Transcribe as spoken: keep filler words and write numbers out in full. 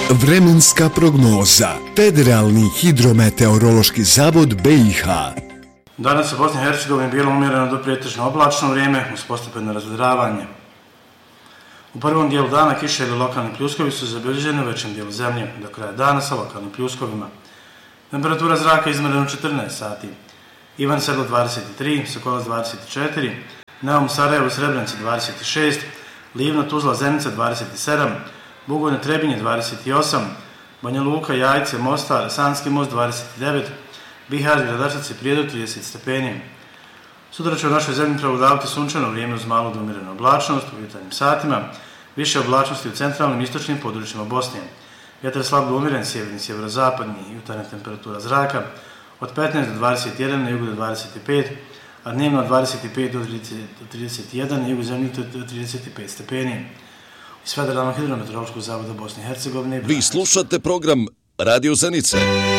Vremenska prognoza. Federalni hidrometeorološki zavod B i H. Danas u Bosni i Hercegovini bilo umjereno do pretežno oblačno vrijeme uz postepeno razvedravanje. U prvom dijelu dana kiše ili lokalni pljuskovi su zabilježeni u većem dijelu zemlje, do kraja dana sa lokalnim pljuskovima. Temperatura zraka izmjerena u četrnaest sati. Ivan Sedlo dvadeset tri, Sokolac dvadeset četiri, Neum Sarajevo Srebrenci dvadeset šest, Livno Tuzla Zenica dvadeset sedam, Bugojno Trebinje dvadeset osam, Banja Luka, Jajce, Mostar, Sanski Most dvadeset devet, Bihać, Gradačac i Prijedor trideset stepeni. Sutra će u našoj zemlji prevladavati sunčano vrijeme uz malu do umjerenu oblačnost u jutarnjim satima, više oblačnosti u centralnim i istočnim područjima Bosne. Vjetar slabo umjeren, sjeverni, sjeverozapadni, jutarnja temperatura zraka od petnaest do dvadeset jedan, na jugu do dvadeset pet, a dnevno od dvadeset pet do trideset jedan, na jugu zemlje do trideset pet stepeni. Iz Federalnog hidrometeorološkog zavoda Bosne i Hercegovine. Vi slušate program Radio Zenice.